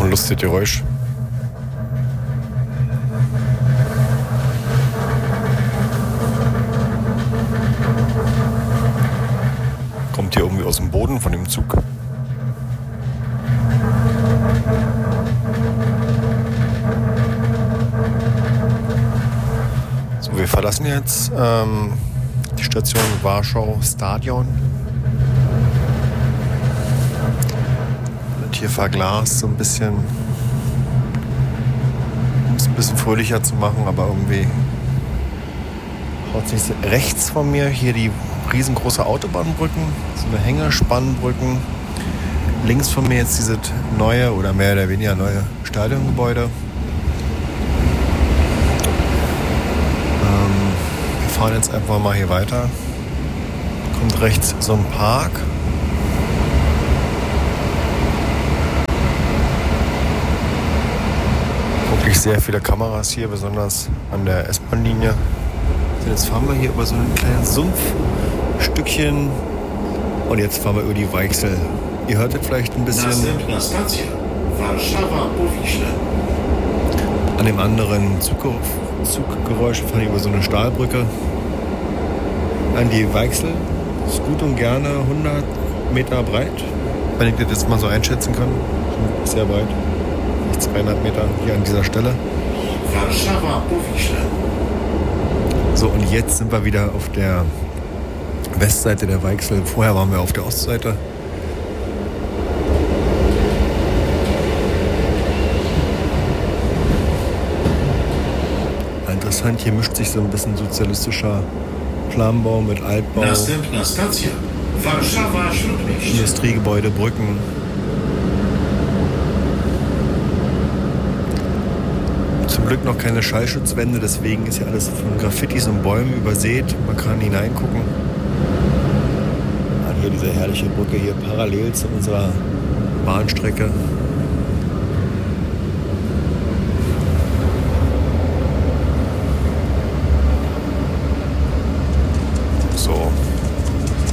ein lustiges Geräusch. Kommt hier irgendwie aus dem Boden von dem Zug. So, wir verlassen jetzt die Station Warschau Stadion. Wird hier verglast, so ein bisschen, um es ein bisschen fröhlicher zu machen, aber irgendwie haut sich rechts von mir hier die riesengroße Autobahnbrücken, so eine Hängespannbrücken. Links von mir jetzt dieses neue oder mehr oder weniger neue Stadiongebäude. Wir fahren jetzt einfach mal hier weiter. Kommt rechts so ein Park. Wirklich sehr viele Kameras hier, besonders an der S-Bahn-Linie. Jetzt fahren wir hier über so ein kleines Sumpfstückchen und jetzt fahren wir über die Weichsel. Ihr hörtet vielleicht ein bisschen an dem anderen Zuggeräusch, fahren wir über so eine Stahlbrücke an die Weichsel. Ist gut und gerne 100 Meter breit, wenn ich das jetzt mal so einschätzen kann. Sehr breit, 200 Meter hier an dieser Stelle. So, und jetzt sind wir wieder auf der Westseite der Weichsel. Vorher waren wir auf der Ostseite. Interessant, hier mischt sich so ein bisschen sozialistischer Planbau mit Altbau. Industriegebäude, Brücken. Zum Glück noch keine Schallschutzwände, deswegen ist ja alles von Graffitis und Bäumen übersät. Man kann hineingucken. Hier diese herrliche Brücke hier parallel zu unserer Bahnstrecke.